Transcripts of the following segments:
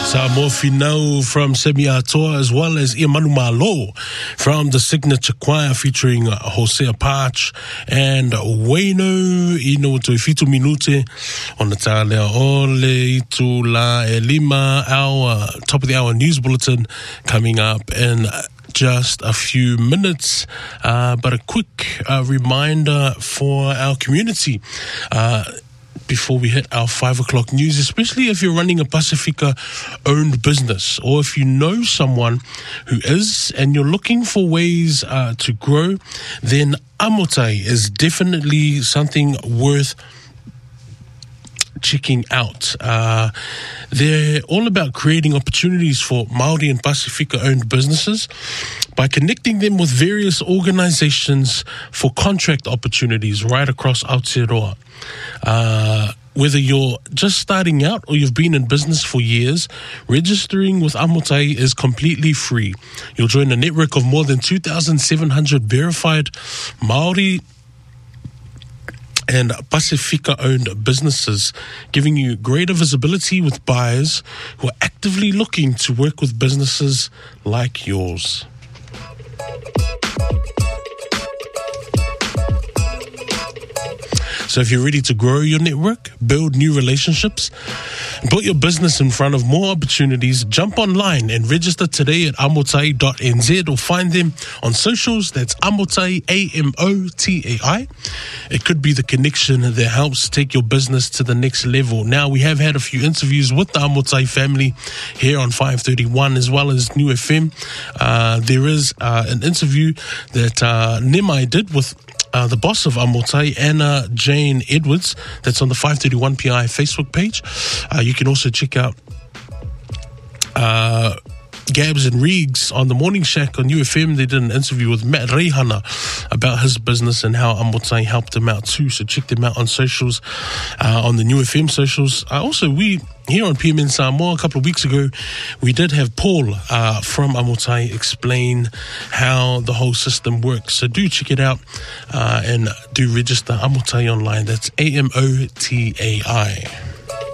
Samoa Finau from Semiatoa, as well as Iamanu Malo from the Signature Choir featuring Hosea Parch and Waino Ino Toifitu Minute on the Talea Ole Itu La Elima, our top of the hour news bulletin coming up in just a few minutes, but a quick reminder for our community before we hit our 5 o'clock news, especially if you're running a Pacifica-owned business or if you know someone who is and you're looking for ways to grow, then Amotai is definitely something worth checking out. They're all about creating opportunities for Māori and Pacifica-owned businesses by connecting them with various organizations for contract opportunities right across Aotearoa. Whether you're just starting out or you've been in business for years, registering with Amotai is completely free. You'll join a network of more than 2,700 verified Māori and Pacifica-owned businesses, giving you greater visibility with buyers who are actively looking to work with businesses like yours. So if you're ready to grow your network, build new relationships, and put your business in front of more opportunities, jump online and register today at amotai.nz or find them on socials. That's Amotai, A-M-O-T-A-I. It could be the connection that helps take your business to the next level. Now, we have had a few interviews with the Amotai family here on 531 as well as New FM. There is an interview that Nemai did with the boss of Amotai, Anna Jane Edwards. That's on the 531 PI Facebook page. You can also check out Gabs and Reegs on the Morning Shack on UFM. They did an interview with Matt Reihana about his business and how Amotai helped him out too. So check them out on socials, on the New FM socials. Also, we here on PMN Samoa a couple of weeks ago, we did have Paul from Amotai explain how the whole system works. So do check it out and do register Amotai online. That's A-M-O-T-A-I.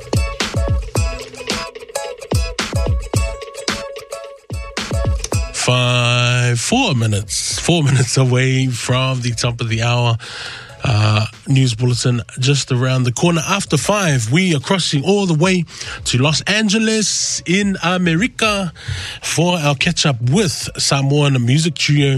4 minutes away from the top of the hour news bulletin, just around the corner. After 5, we are crossing all the way to Los Angeles in America for our catch up with Samoan music trio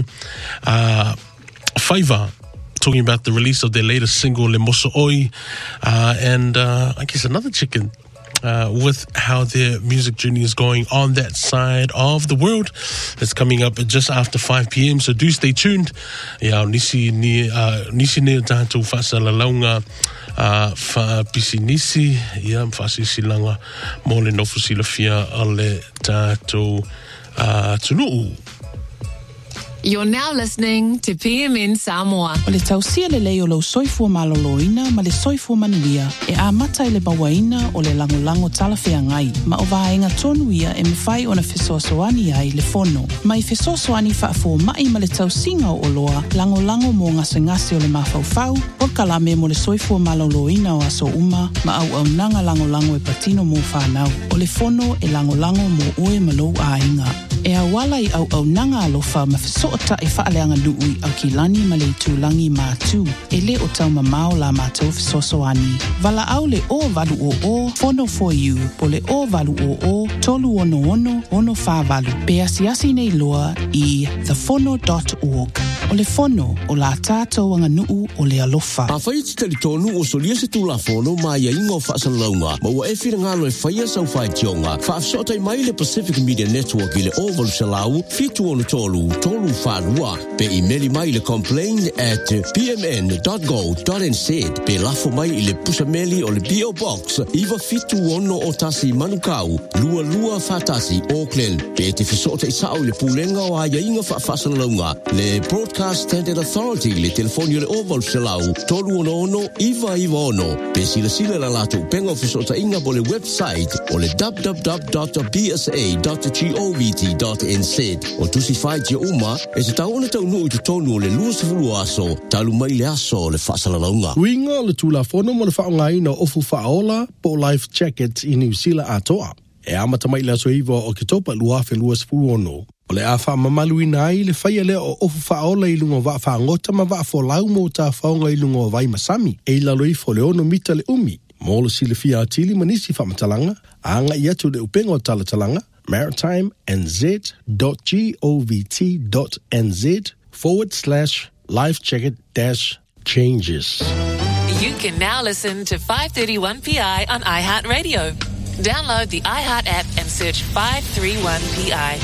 Faiva, talking about the release of their latest single Le Moso Oi, and I guess another chicken with how their music journey is going on that side of the world. That's coming up just after 5 p.m. So do stay tuned. Nisi ne tātou whasalalaunga pisi nisi whasisilanga mō le nofu silafia a le tātou tunuu. You're now listening to PMN Samoa. O le tausia le leo lo soifua maloloina ma le soifua manuia e a mata le bawaina o le lango talawhea ngai. Ma o vaenga tonu ia e mwhai o na whesoasoani ai le fono. Mai whesoasoani whaafo mai ma le tausinga o loa lango mo ngase o le mawhauwhau o kalame mo le soifua maloloina o aso uma ma au nanga lango e patino mo whanau. O le fono e lango mo ue malou a inga. E a wala I au nanga alofa ma whesoata e whaaleanga nuui au ki lani ma le tūlangi mātū. E le o tau mamao la mātou whesosoani. Vala au le o valu o fono for you, po le o valu o tolu ono whāvalu. Pe asiasi nei loa I thefono.org. O le fono o la tātou anga nuu o le alofa. A whai te tonu o solia se tūla fono ma ia ingo whaasalaunga. Ma ua e whirangalo e whaia sau whai tionga. Whaafsotai mai le Pacific Media Network I le Ovalu Salau, fitu ono tolu whanua. Pe imeli mai le complain at pmn.go.nz. Pe lafo mai I le pusameli o le P.O. Box. Iwa fitu ono o tasi manukau. Lua fatasi Auckland. Pe te whesota I sao le pulenga o aia inga whaasalaunga. Le Broadcast Standard Authority le telefonio le Ovalu Salau. Tolu ono iwa ono. Pe sila la latu penga o whesota inga po le website o le www.bsa.govt.nz. O tusi whai tia uma, e se tau ona tau nuu tu tonu o le luasifulu aso, talu mai le aso le whaasalaunga. Winga le tula fono mo le whaonga ina ofu whaola po life jacket I New Zealand atoa. e amata mai la soiva o ke topa lua fe lua spuono. O le a wha mamaluina ai le whaia lea o ofu whaola i lungo wa whaangota ma wa wholau mo ta whaonga i lungo vai masami e ila loi fo le ono mita le umi. Molo si le fia atili manisi whamatalanga, anga i atu le upengo talatalanga, maritime.govt.nz/life-changes. You can now listen to 531PI on iHeartRadio. Download the iHeart app and search 531PI.